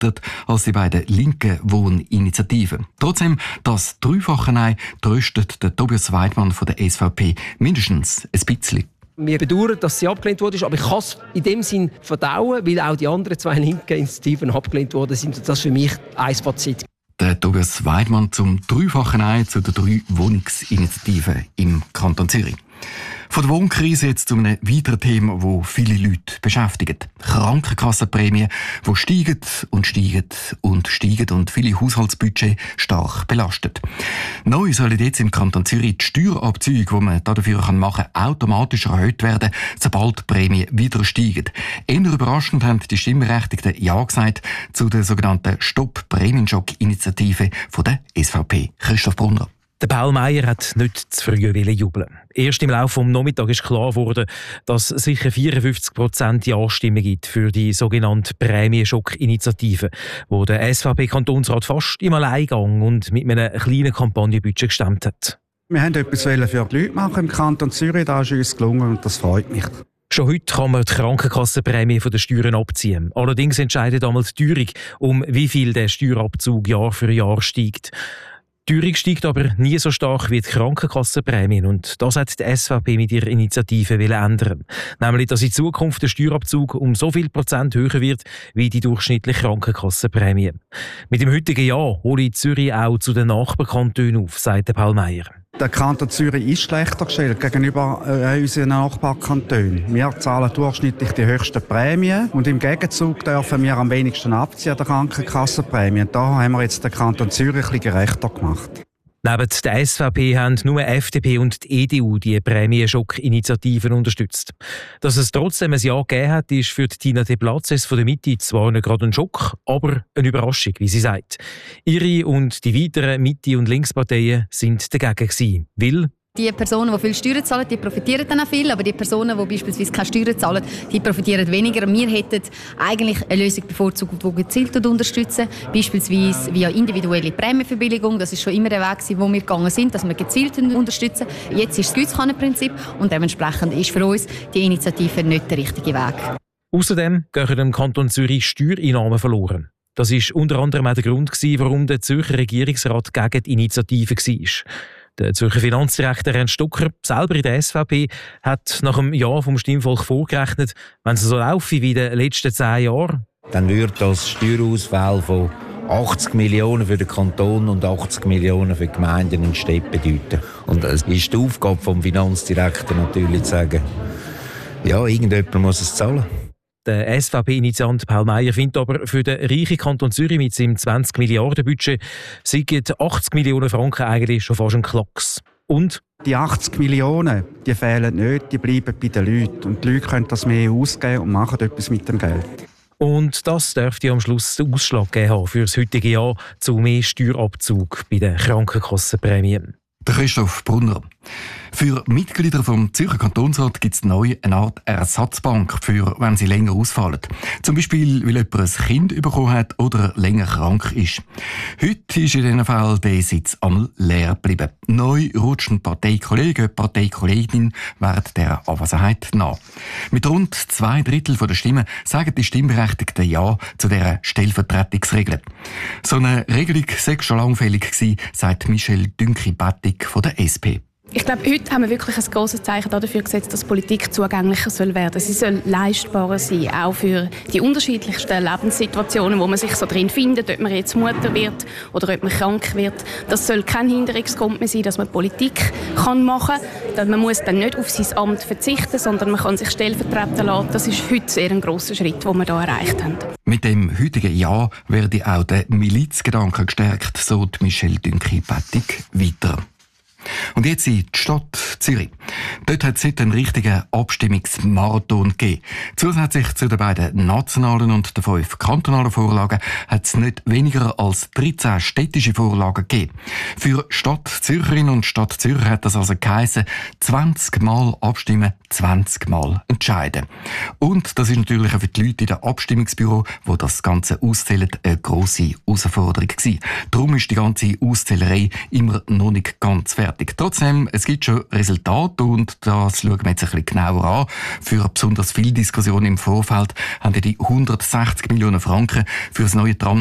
erweitert als die beiden linken Wohninitiativen. Trotzdem, das dreifache Nein tröstet der Tobias Weidmann von der SVP mindestens ein bisschen. Wir bedauern, dass sie abgelehnt wurde, aber ich kann es in dem Sinn verdauen, weil auch die anderen 2 linken Initiativen abgelehnt worden sind. Das ist für mich ein Fazit. Der Tobias Weidmann zum dreifachen Nein zu den 3 Wohnungsinitiativen im Kanton Zürich. Von der Wohnkrise jetzt zu einem weiteren Thema, das viele Leute beschäftigt. Krankenkassenprämien, die steigen und steigen und steigen und viele Haushaltsbudgets stark belastet. Neu sollen jetzt im Kanton Zürich die Steuerabzüge, die man dafür machen kann, automatisch erhöht werden, sobald die Prämien wieder steigen. Eher überraschend haben die Stimmberechtigten Ja gesagt zu der sogenannten Stopp-Prämienschock-Initiative von der SVP. Christoph Brunner. Der Paul Meier hat nicht zu früh jubeln. Erst im Laufe des Nachmittags ist klar geworden, dass es sicher 54% Ja-Stimmen gibt für die sogenannte Prämienschock-Initiative, wo der SVP-Kantonsrat fast im Alleingang und mit einem kleinen Kampagnenbudget gestemmt hat. Wir wollten etwas für die Leute machen im Kanton Zürich. Das ist uns gelungen und das freut mich. Schon heute kann man die Krankenkassenprämie von den Steuern abziehen. Allerdings entscheidet einmal die Teuerung, um wie viel der Steuerabzug Jahr für Jahr steigt. Die Teuerung steigt aber nie so stark wie die Krankenkassenprämien und das hat die SVP mit ihrer Initiative ändern. Nämlich, dass in Zukunft der Steuerabzug um so viel Prozent höher wird wie die durchschnittliche Krankenkassenprämie. Mit dem heutigen Jahr hole ich Zürich auch zu den Nachbarkantonen auf, sagt Paul Meier. Der Kanton Zürich ist schlechter gestellt gegenüber unseren Nachbarkantonen. Wir zahlen durchschnittlich die höchsten Prämien und im Gegenzug dürfen wir am wenigsten abziehen der Krankenkassenprämien. Da haben wir jetzt den Kanton Zürich ein bisschen gerechter gemacht. Neben der SVP haben nur FDP und die EDU die Prämienschock-Initiativen unterstützt. Dass es trotzdem ein Ja gegeben hat, ist für Tina de Platzes von der Mitte zwar nicht gerade ein Schock, aber eine Überraschung, wie sie sagt. Ihre und die weiteren Mitte- und Linksparteien sind dagegen gewesen, weil die Personen, die viel Steuern zahlen, die profitieren dann auch viel, aber die Personen, die beispielsweise keine Steuern zahlen, die profitieren weniger. Wir hätten eigentlich eine Lösung bevorzugt, die gezielt unterstützen, beispielsweise via individuelle Prämienverbilligung. Das ist schon immer der Weg, wo wir gegangen sind, dass wir gezielt unterstützen. Jetzt ist das Gießkannenprinzip und dementsprechend ist für uns die Initiative nicht der richtige Weg. Außerdem gehen im Kanton Zürich Steuereinnahmen verloren. Das war unter anderem auch der Grund, warum der Zürcher Regierungsrat gegen die Initiative war. Der Zürcher Finanzdirektor Ernst Stucker, selber in der SVP, hat nach dem Ja vom Stimmvolk vorgerechnet, wenn es so laufe wie in den letzten 10 Jahren, dann würde das Steuerausfall von 80 Millionen für den Kanton und 80 Millionen für die Gemeinden und Städte bedeuten. Und es ist die Aufgabe des Finanzdirektors natürlich zu sagen, ja, irgendjemand muss es zahlen. Der SVP-Initiant Paul Meier findet aber, für den reichen Kanton Zürich mit seinem 20 Milliarden Budget seien 80 Millionen Franken eigentlich schon fast ein Klacks. Und die 80 Millionen, die fehlen nicht, die bleiben bei den Leuten. Und die Leute können das mehr ausgeben und machen etwas mit dem Geld. Und das dürfte am Schluss den Ausschlag geben haben für das heutige Jahr zu mehr Steuerabzug bei den Krankenkassenprämien. Der Christoph Brunner. Für Mitglieder vom Zürcher Kantonsrat gibt es neu eine Art Ersatzbank, für wenn sie länger ausfallen. Zum Beispiel, weil jemand ein Kind bekommen hat oder länger krank ist. Heute ist in diesem Fall der Sitz einmal leer geblieben. Neu rutschen Parteikollegen, Parteikolleginnen während der Anwesenheit nach. Mit rund 2/3 der Stimmen sagen die Stimmberechtigten Ja zu dieser Stellvertretungsregel. So eine Regelung sei schon lange fällig gewesen, sagt Michel Dünki-Bettig von der SP. Ich glaube, heute haben wir wirklich ein grosses Zeichen dafür gesetzt, dass Politik zugänglicher werden soll. Sie soll leistbarer sein, auch für die unterschiedlichsten Lebenssituationen, wo man sich so drin findet, ob man jetzt Mutter wird oder ob man krank wird. Das soll kein Hinderungsgrund mehr sein, dass man Politik machen kann. Man muss dann nicht auf sein Amt verzichten, sondern man kann sich stellvertreten lassen. Das ist heute sehr ein grosser Schritt, den wir hier erreicht haben. Mit dem heutigen Ja werde auch der Milizgedanke gestärkt, so Michel Dünki-Bettig weiter. Und jetzt in die Stadt Zürich. Dort hat es heute einen richtigen Abstimmungsmarathon gegeben. Zusätzlich zu den beiden nationalen und den 5 kantonalen Vorlagen hat es nicht weniger als 13 städtische Vorlagen gegeben. Für Stadt Zürcherinnen und Stadt Zürcher hat das also geheissen, 20 Mal abstimmen, 20 Mal entscheiden. Und das ist natürlich auch für die Leute in den Abstimmungsbüro, die das Ganze auszählen, eine grosse Herausforderung gewesen. Darum ist die ganze Auszählerei immer noch nicht ganz fertig. fertig. Trotzdem, es gibt schon Resultate und das schauen wir jetzt ein bisschen genauer an. Für besonders viel Diskussion im Vorfeld haben die 160 Millionen Franken für das neue Tram